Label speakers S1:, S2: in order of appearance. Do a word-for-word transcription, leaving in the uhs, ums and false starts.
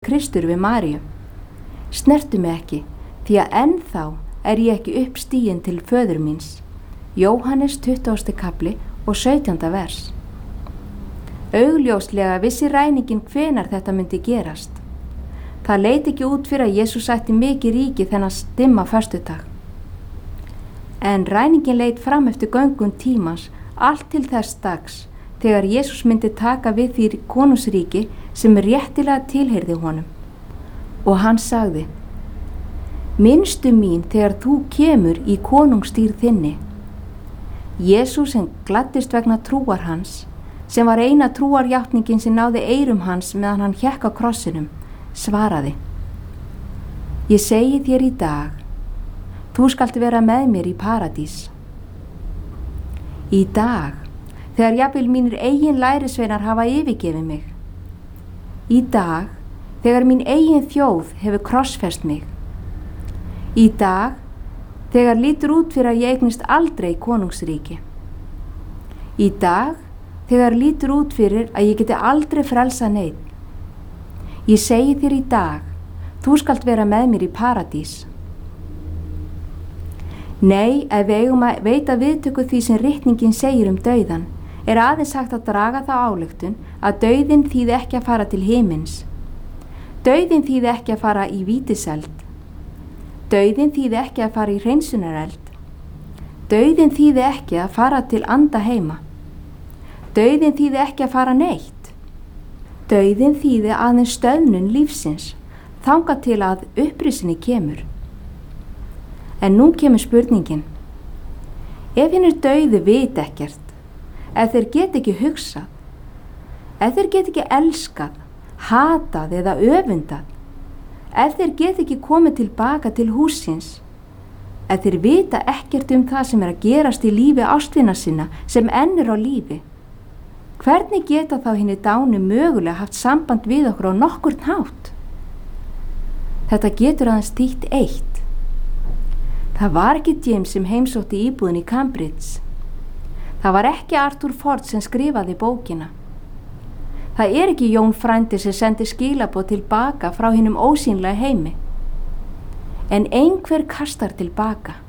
S1: Kristur við Maríu: Snertu mig ekki, því að ennþá er ég ekki uppstiginn til föður míns. Jóhannes tuttugasti kafli og sautjánda vers. Augljóslega vissi ræninginn hvenar þetta myndi gerast. Það leit ekki út fyrir að Jesús ætti mikið ríki þennan dimma föstudag. En ræninginn leit fram eftir göngum tímans allt til þess dags þegar Jesús myndi taka við því konungsríki sem réttilega tilheyrði honum. Og hann sagði: Minnstu mín þegar þú kemur í konungsstýrð þinni. Jesús sem gladdist vegna trúar hans, sem var eina trúarjátningin sem náði eyrum hans meðan hann hékk á krossinum, svaraði: Ég segi þér í dag, þú skalt vera með mér í paradís. Í dag, þegar jafnvel mínir eigin lærisveinar hafa yfirgefið mig. Í dag, þegar mín eigin þjóð hefur krossfest mig. Í dag, þegar lítur út fyrir að ég eignist aldrei konungsríki. Í dag, þegar lítur út fyrir að ég geti aldrei frelsa neinn. Ég segi þér í dag, þú skalt vera með mér í paradís. Nei, ef við eigum að veita viðtöku því sem ritningin segir um dauðan, er aðeins hægt að draga þá ályktun að dauðinn þýði ekki að fara til himins. Dauðinn þýði ekki að fara í vítiseld. Dauðinn þýði ekki að fara í hreinsunareld. Dauðinn þýði ekki að fara til anda heima. Dauðinn þýði ekki að fara neitt. Dauðinn þýði aðeins stöðnun lífsins, þangað til að upprisinni kemur. En nú kemur spurningin: ef hinir dauðu vita ekkert, ef þeir get ekki hugsað, ef þeir get ekki elskað, hatað eða öfundað, ef þeir get ekki komið tilbaka til hússins, ef þeir vita ekkert um það sem er að gerast í lífi ástvina sinna sem enn er á lífi, hvernig geta þá hinir dánu mögulega haft samband við okkur á nokkurn hátt? Þetta getur aðeins þýtt eitt. Það var ekki James sem heimsótti íbúðin í Cambridge. Það var ekki Arthur Ford sem skrifaði bókina. Það er ekki Jón frændi sem sendi skilaboð tilbaka frá hinum ósýnlega heimi. En einhver kastar tilbaka.